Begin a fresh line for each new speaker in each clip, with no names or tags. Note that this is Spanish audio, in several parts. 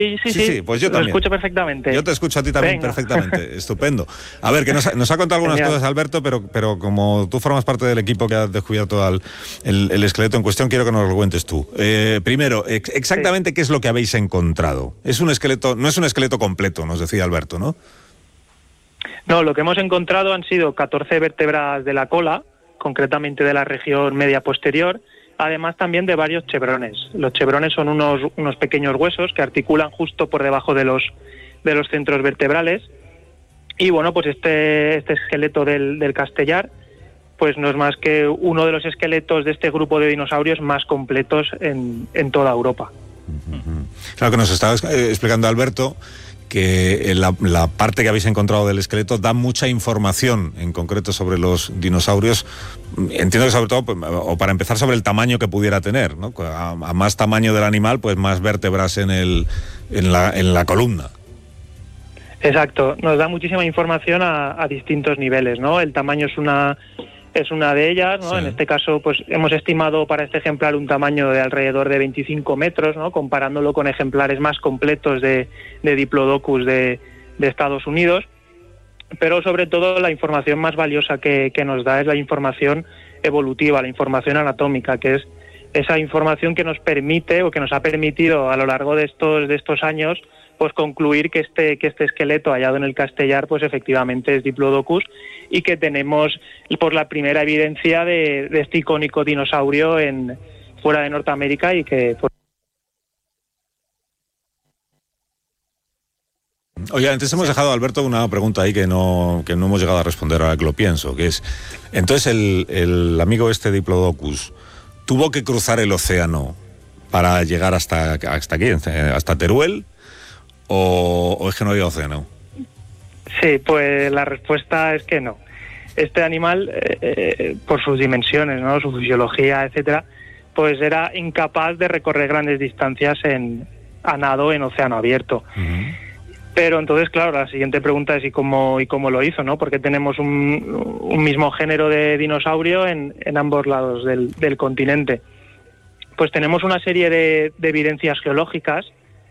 Sí, pues yo también.
Lo escucho perfectamente.
Yo te escucho a ti también. Venga. Perfectamente, estupendo. A ver, que nos ha contado algunas cosas, Alberto, pero como tú formas parte del equipo que ha descubierto el esqueleto en cuestión, quiero que nos lo cuentes tú. Primero, exactamente qué es lo que habéis encontrado. Es un esqueleto, no es un esqueleto completo, nos decía Alberto, ¿no?
No, lo que hemos encontrado han sido 14 vértebras de la cola, concretamente de la región media posterior, además también de varios chevrones. Los chevrones son unos pequeños huesos que articulan justo por debajo de los centros vertebrales. Y bueno, pues este esqueleto del Castellar pues no es más que uno de los esqueletos de este grupo de dinosaurios más completos en toda Europa.
Claro, que nos estaba explicando Alberto que la parte que habéis encontrado del esqueleto da mucha información, en concreto sobre los dinosaurios. Entiendo que sobre todo, o para empezar, sobre el tamaño que pudiera tener, ¿no? A más tamaño del animal, pues más vértebras en la columna.
Exacto, nos da muchísima información a distintos niveles, ¿no? El tamaño es una de ellas, ¿no? Sí. En este caso, pues hemos estimado para este ejemplar un tamaño de alrededor de 25 metros, ¿no? Comparándolo con ejemplares más completos de Diplodocus de Estados Unidos. Pero sobre todo la información más valiosa que nos da es la información evolutiva, la información anatómica, que es esa información que nos permite o que nos ha permitido a lo largo de estos años pues concluir que este esqueleto hallado en el Castellar pues efectivamente es Diplodocus y que tenemos por la primera evidencia de este icónico dinosaurio fuera de Norteamérica y que pues...
Oye, antes hemos dejado, Alberto, una pregunta ahí que no hemos llegado a responder, ahora que lo pienso, que es, entonces el amigo Diplodocus tuvo que cruzar el océano para llegar hasta aquí, hasta Teruel, o es que no había océano?
Sí, pues la respuesta es que no. Este animal, por sus dimensiones, ¿no? Su fisiología, etcétera, pues era incapaz de recorrer grandes distancias a nado en océano abierto. Uh-huh. Pero entonces, claro, la siguiente pregunta es ¿y cómo lo hizo, no? Porque tenemos un mismo género de dinosaurio en ambos lados del continente. Pues tenemos una serie de evidencias geológicas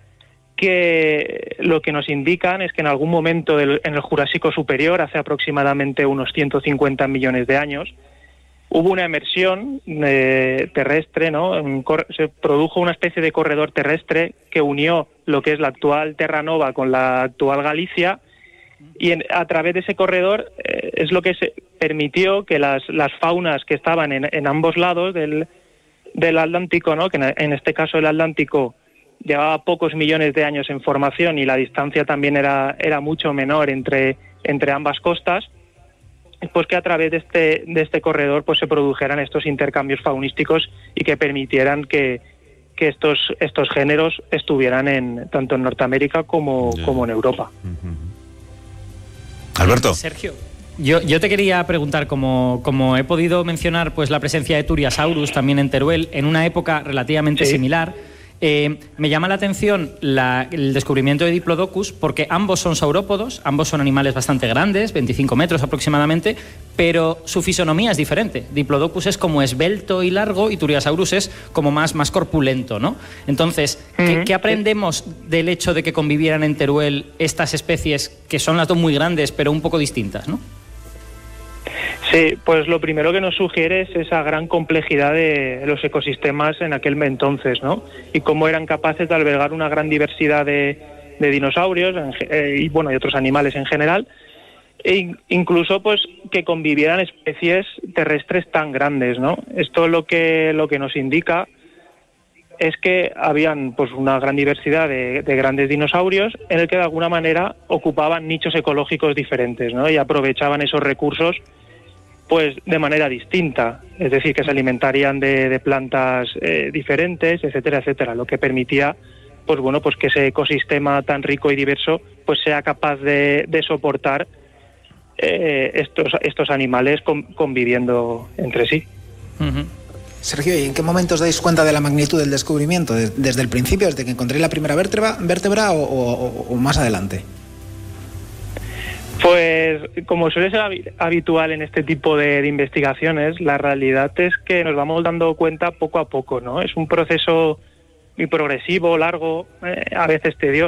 que lo que nos indican es que en algún momento en el Jurásico Superior, hace aproximadamente unos 150 millones de años, hubo una emersión terrestre, ¿no? Se produjo una especie de corredor terrestre que unió lo que es la actual Terra Nova con la actual Galicia, y a través de ese corredor es lo que se permitió que las faunas que estaban en ambos lados del Atlántico, ¿no? Que en este caso el Atlántico llevaba pocos millones de años en formación y la distancia también era mucho menor entre ambas costas, pues que a través de este corredor pues se produjeran estos intercambios faunísticos y que permitieran que estos géneros estuvieran tanto en Norteamérica como en Europa.
Alberto.
Sergio, yo te quería preguntar, como he podido mencionar pues la presencia de Turiasaurus también en Teruel en una época relativamente similar. Me llama la atención el descubrimiento de Diplodocus porque ambos son saurópodos, ambos son animales bastante grandes, 25 metros aproximadamente, pero su fisonomía es diferente. Diplodocus es como esbelto y largo y Turiasaurus es como más corpulento, ¿no? Entonces, ¿qué aprendemos del hecho de que convivieran en Teruel estas especies que son las dos muy grandes pero un poco distintas, ¿no?
Sí, pues lo primero que nos sugiere es esa gran complejidad de los ecosistemas en aquel entonces, ¿no? Y cómo eran capaces de albergar una gran diversidad de dinosaurios y otros animales en general, e incluso pues que convivieran especies terrestres tan grandes, ¿no? Esto lo que nos indica es que habían pues una gran diversidad de grandes dinosaurios en el que de alguna manera ocupaban nichos ecológicos diferentes, ¿no? Y aprovechaban esos recursos pues de manera distinta, es decir, que se alimentarían de plantas diferentes, etcétera, etcétera, lo que permitía pues que ese ecosistema tan rico y diverso pues sea capaz de soportar estos animales conviviendo entre sí.
Uh-huh.
Sergio, ¿y en qué momento os dais cuenta de la magnitud del descubrimiento? ¿Desde el principio, desde que encontré la primera vértebra o más adelante?
Pues como suele ser habitual en este tipo de investigaciones, la realidad es que nos vamos dando cuenta poco a poco, ¿no? Es un proceso muy progresivo, largo, a veces tedioso.